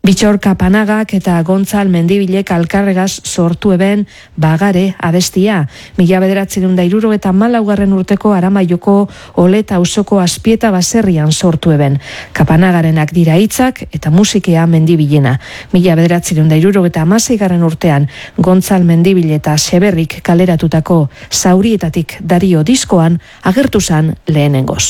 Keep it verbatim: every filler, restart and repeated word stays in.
Bitxor Kapanagak eta Gontzal Mendibilek alkarregaz sortu eben Bagare abestia. Mila bederatziehun eta hirurogeita hamalaugarren urteko Aramaioko Oleta auzoko Azpieta baserrian sortu eben. Kapanagarenak dira hitzak eta musikea Mendibilena. Mila bederatziehun eta hirurogeita hamaseigarren urtean Gontzal Mendibile eta Xeberrik kaleratutako Zaurietatik Dario diskoan agertu zan lehenengoz.